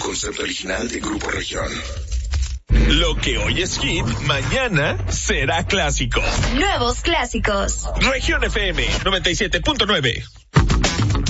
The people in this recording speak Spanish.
concepto original de Grupo Región. Lo que hoy es hit, mañana será clásico. Nuevos clásicos. Región FM 97.9.